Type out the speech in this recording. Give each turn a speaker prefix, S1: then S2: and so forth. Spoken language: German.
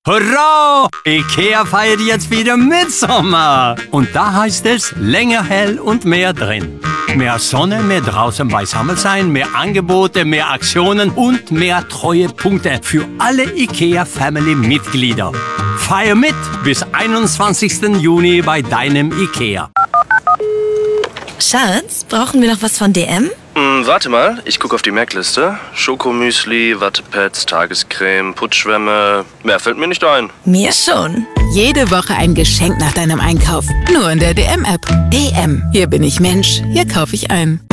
S1: Hurra! IKEA feiert jetzt wieder Mitsommer. Und da heißt es länger hell und mehr drin. Mehr Sonne, mehr draußen beisammen sein, mehr Angebote, mehr Aktionen und mehr Treuepunkte für alle IKEA-Family-Mitglieder. Feier mit bis 21. Juni bei deinem IKEA.
S2: Schatz, brauchen wir noch was von DM?
S3: Warte mal, ich gucke auf die Merkliste. Schokomüsli, Wattepads, Tagescreme, Putzschwämme. Mehr fällt mir nicht ein.
S2: Mir schon.
S4: Jede Woche ein Geschenk nach deinem Einkauf. Nur in der DM-App. DM. Hier bin ich Mensch. Hier kaufe ich ein.